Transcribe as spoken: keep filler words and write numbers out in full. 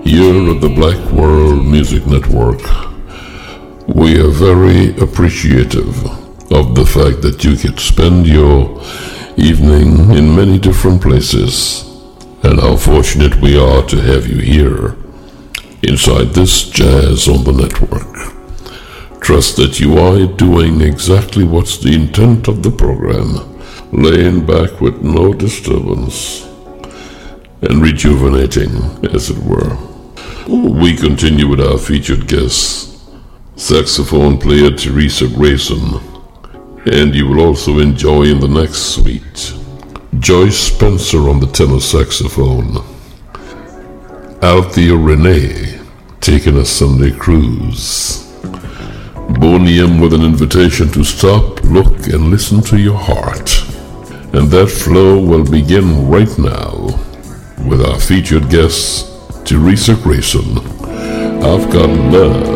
Here at the Black World Music Network, we are very appreciative of the fact that you could spend your evening in many different places, and how fortunate we are to have you here inside this Jazz on the Network. Trust that you are doing exactly what's the intent of the program, laying back with no disturbance and rejuvenating, as it were. We continue with our featured guest, saxophone player Teresa Grayson, and you will also enjoy in the next suite Joyce Spencer on the tenor saxophone, Althea Renee taking a Sunday cruise, Bonium with an invitation to stop, look, and listen to your heart. And that flow will begin right now with our featured guest, Teresa Grayson. I've got love